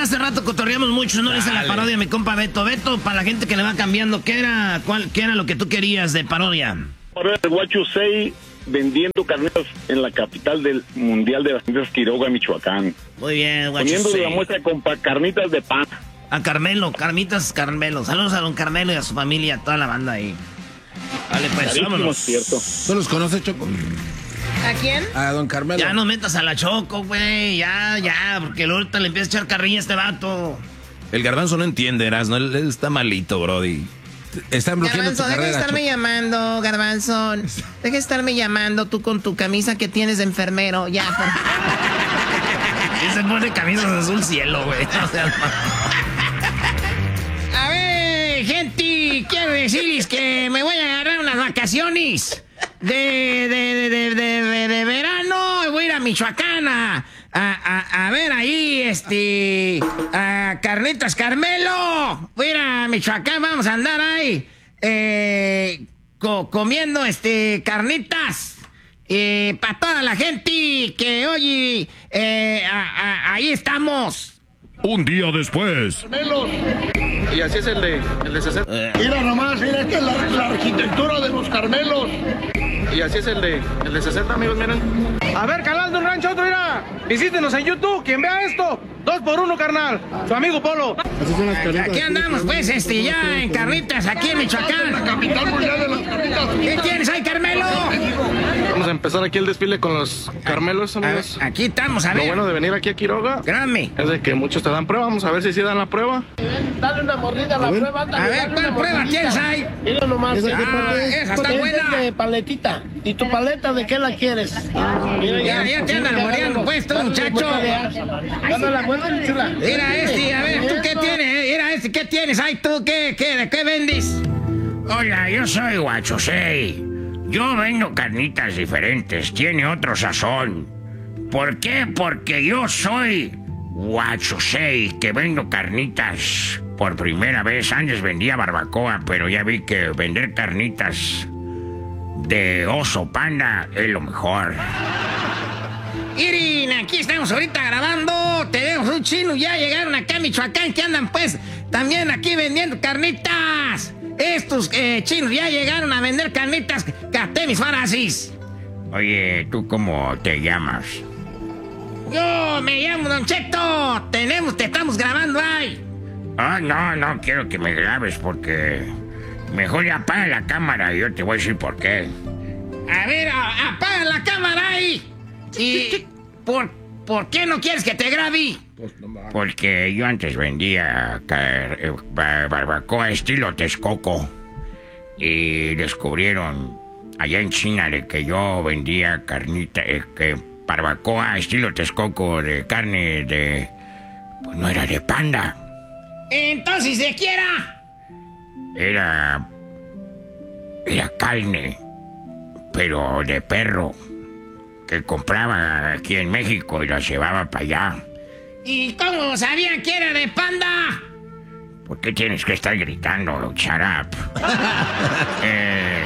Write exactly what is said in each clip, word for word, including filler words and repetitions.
ya hace rato cotorreamos mucho, no le hice la parodia a mi compa Beto. Beto, para la gente que le va cambiando, ¿qué era, cuál, qué era lo que tú querías de parodia? Parodia de Huachusei vendiendo carnitas en la capital del Mundial de las Carnitas, Quiroga, Michoacán. Muy bien, Huachusei. Poniendo la muestra con carnitas de pan. A Carmelo, Carnitas Carmelo. Saludos a don Carmelo y a su familia, a toda la banda ahí. Vale, pues, Carísimo, vámonos. Cierto. ¿Tú los conoces, Choco? ¿A quién? A don Carmelo. Ya no metas a la Choco, güey. Ya, ya, porque ahorita le empieza a echar carrilla a este vato. El Garbanzo no entiende, Erasmo. Él está malito, brody. Están bloqueando Garbanzo, tu deja de carrera, estarme Choco. llamando, Garbanzo. Deja de estarme llamando tú con tu camisa que tienes de enfermero. Ya, por... Y se pone camisas azul cielo, güey. O sea, a ver, gente, quiero decirles que me voy a agarrar unas vacaciones de, de, de, de, de, de, de verano. Voy a ir a Michoacán a, a, a ver ahí, este, a Carnitas Carmelo. Voy a ir a Michoacán, vamos a andar ahí eh, co comiendo, este, carnitas. Eh, para toda la gente que oye, eh, a, a, ahí estamos. Un día después. Carmelos. Y así es el de, el de sesenta. Eh. Mira nomás, mira, esta es la, la arquitectura de los Carmelos. Y así es el de, el de sesenta, amigos, miren. A ver, canal de un rancho, otro, mira. Visítenos en YouTube. Quien vea esto, dos por uno, carnal. Su amigo Polo. Aquí andamos, pues, este, ya en Carnitas, aquí en Michoacán. La capital mundial de las carnitas. ¿Qué tienes ahí, Carmelo? Vamos a empezar aquí el desfile con los Carmelos, A ver, amigos. aquí estamos, a Lo ver. bueno de venir aquí a Quiroga Grame. es de que muchos te dan prueba. Vamos a ver si sí dan la prueba. Dale una mordida a la prueba. A ver, ¿cuál prueba tienes ahí? Mira nomás. Ah, esa está buena. de paletita. ¿Y tu paleta de qué la quieres? Ya, ya te andan moreando, pues, tú, muchacho. Dame la buena, chula. Mira este, a ver, ¿tú qué tienes? eh? Mira este, ¿qué tienes? Ay, ¿tú qué, qué, de qué vendes? Hola, yo soy Huachusei. Yo vendo carnitas diferentes, tiene otro sazón. ¿Por qué? Porque yo soy Huachusei, que vendo carnitas por primera vez. Antes vendía barbacoa, pero ya vi que vender carnitas de oso panda es lo mejor. Irin, aquí estamos ahorita grabando. Tenemos un chino, ya llegaron acá a Michoacán, que andan pues también aquí vendiendo carnitas. Estos eh, chinos ya llegaron a vender carnitas. Capté mis farasis. Oye, ¿tú cómo te llamas? Yo me llamo Don Cheto. Tenemos, te estamos grabando ahí. Ah, no, no quiero que me grabes porque mejor ya apaga la cámara y yo te voy a decir por qué. A ver, a- apaga la cámara ahí. ¿Y por, por qué no quieres que te grabe? Porque yo antes vendía car- eh, bar- barbacoa estilo Texcoco y descubrieron allá en China de que yo vendía carnita, eh, que barbacoa estilo Texcoco de carne de... pues no era de panda, Entonces, ¿de qué era? era... era carne, pero de perro, que compraba aquí en México y la llevaba para allá. ¿Y cómo sabían que era de panda? ¿Por qué tienes que estar gritando, shut up? eh,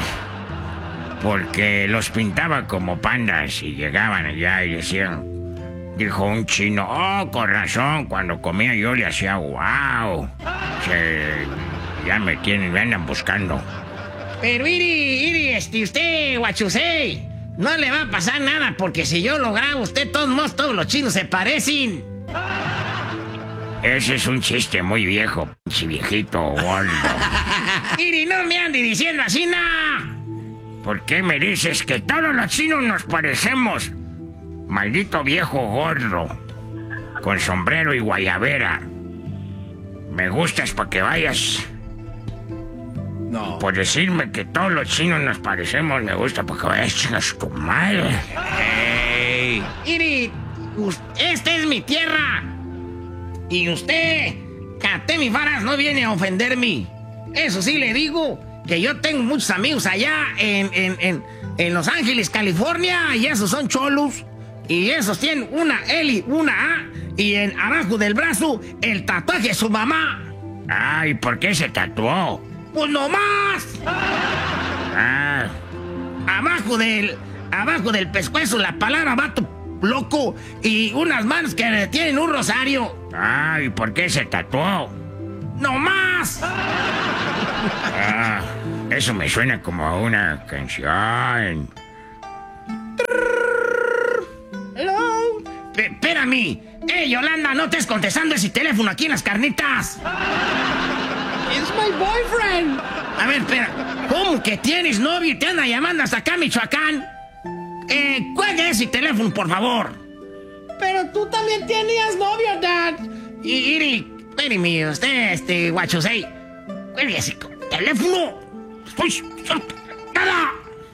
porque los pintaba como pandas y llegaban allá y decían... Dijo un chino, oh, con razón, cuando comía yo le hacía wow. Se, ya me tienen, me andan buscando. Pero Iri, Iri, este, usted, Huachusei, no le va a pasar nada, porque si yo lo grabo, usted, todos modos, todos los chinos se parecen. Ese es un chiste muy viejo, pinche viejito gordo. Iri, no me ande diciendo así, nada. ¿Por qué me dices que todos los chinos nos parecemos? Maldito viejo gordo, con sombrero y guayabera. Me gustas para que vayas. No. Por decirme que todos los chinos nos parecemos, me gusta para que vayas, chingas tu madre. Ey. Iri, us- esta es mi tierra. Y usted, Catemi Faras, no viene a ofenderme. Eso sí le digo, que yo tengo muchos amigos allá en, en, en, en Los Ángeles, California, y esos son cholos. Y esos tienen una L y una A, y en abajo del brazo el tatuaje de su mamá. Ay, ¿por qué se tatuó? ¡Pues no más! Ah, Abajo del, abajo del pescuezo la palabra vato loco y unas manos que tienen un rosario. Ay, ¿por qué se tatuó? ¡No más! Ah, eso me suena como a una canción. Hello. P- espérame. ¡Eh, Yolanda, no estés contestando ese teléfono aquí en las carnitas! It's my boyfriend. A ver, espera. ¿Cómo que tienes novio y te anda llamando hasta acá, Michoacán? Eh, cuelga ese teléfono, por favor. Pero tú también tenías novio, Dad. Y, Iri, espérame, usted, este, guachosei. Cuelga ese teléfono. Pues, nada.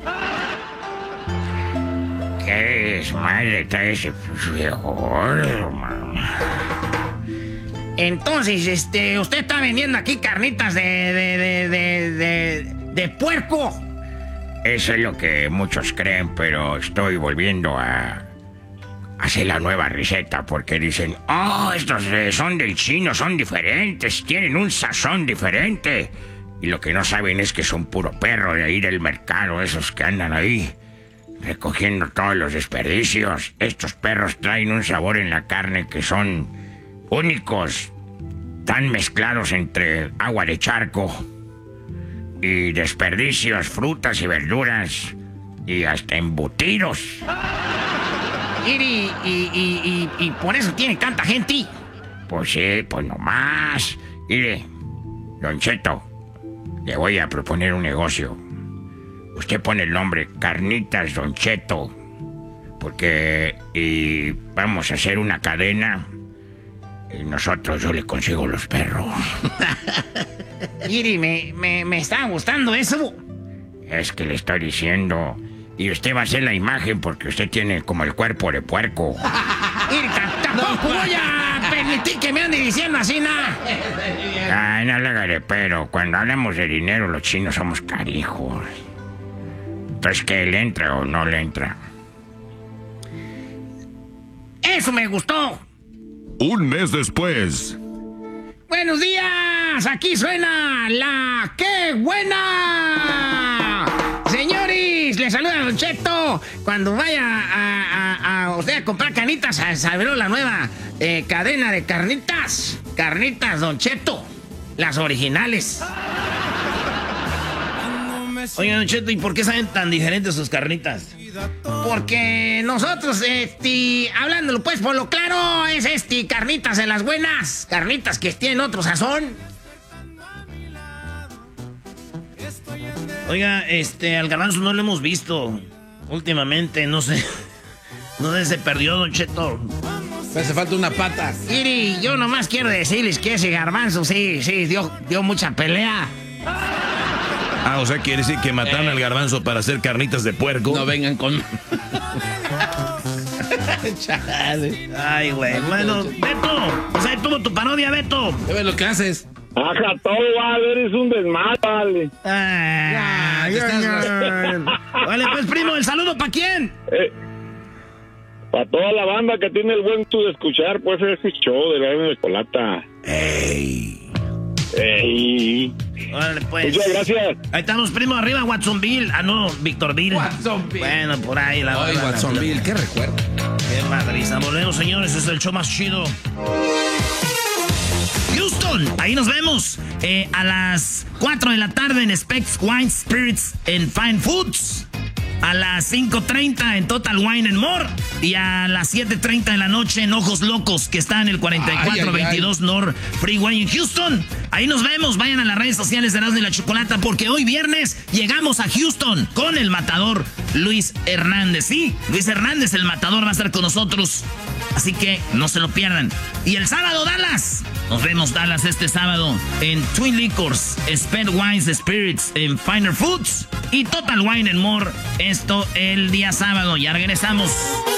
¿Qué desmadre trae ese viejo, mamá? Entonces, este, usted está vendiendo aquí carnitas de, de, de, de, de, de puerco. Eso es lo que muchos creen, pero estoy volviendo a hacer la nueva receta porque dicen, oh, estos eh, son del chino, son diferentes, tienen un sazón diferente. Y lo que no saben es que son puro perro de ahí del mercado, esos que andan ahí recogiendo todos los desperdicios. Estos perros traen un sabor en la carne que son únicos, tan mezclados entre agua de charco y desperdicios, frutas y verduras y hasta embutidos. Iri, y, y, y, y por eso tiene tanta gente. Pues sí, pues nomás. Mire, Don Cheto, le voy a proponer un negocio. Usted pone el nombre Carnitas Don Cheto, porque y vamos a hacer una cadena y nosotros yo le consigo los perros. Iri, me, me, me está gustando eso. Es que le estoy diciendo. Y usted va a hacer la imagen porque usted tiene como el cuerpo de puerco. Iri, t- tampoco voy a permitir que me ande diciendo así, nada. Ay, no le haga pero cuando hablamos de dinero los chinos somos carijos. Entonces, ¿qué le entra o no le entra? Eso me gustó. Un mes después. Buenos días, aquí suena la ¡Qué buena! Señores, les saluda Don Cheto. Cuando vaya a, a, a usted a comprar carnitas, a saber la nueva eh, cadena de carnitas. Carnitas Don Cheto, las originales. Oye, Don Cheto, ¿y por qué saben tan diferentes sus carnitas? Porque nosotros, este, hablándolo pues por lo claro, es este, carnitas de las buenas. Carnitas que tienen otro sazón. Oiga, este, al garbanzo no lo hemos visto últimamente, no sé. No sé, se perdió, Don Cheto. Me hace falta una pata. Iri, yo nomás quiero decirles que ese garbanzo sí, sí, dio, dio mucha pelea. Ah, o sea, quiere decir que mataron al garbanzo para hacer carnitas de puerco. No vengan con... Chale. Ay, güey. Bueno, Beto, o sea, tuvo tu parodia, Beto. ¿Qué ves lo que haces? Ajá, todo vale, eres un desmadre, vale. Ah, Ya, ya, estás- ya. Vale, pues, primo, ¿el saludo para quién? Eh, para toda la banda que tiene el buen gusto de escuchar, pues, ese show de la de Chocolata. Ey. Ey. Vale, pues. Muchas gracias. Ahí estamos, primo, arriba, Watsonville. Ah, no, Victorville. Watsonville. Bueno, por ahí la Ay, la- la- Watsonville, qué recuerdo. Qué madriza. Volvemos, señores, este es el show más chido. Houston, ahí nos vemos eh, a las cuatro de la tarde en Specs Wine Spirits en Fine Foods. A las cinco treinta en Total Wine and More. Y a las siete treinta de la noche en Ojos Locos, que está en el cuarenta y cuatro veintidós North Freeway en Houston. Ahí nos vemos. Vayan a las redes sociales de Erasmo y la Chocolata, porque hoy viernes llegamos a Houston con el matador Luis Hernández. Sí, Luis Hernández, el matador, va a estar con nosotros. Así que no se lo pierdan. Y el sábado, Dallas. Nos vemos, Dallas, este sábado en Twin Liquors, Sped Wines Spirits en Finer Foods y Total Wine and More. Esto el día sábado. Ya regresamos.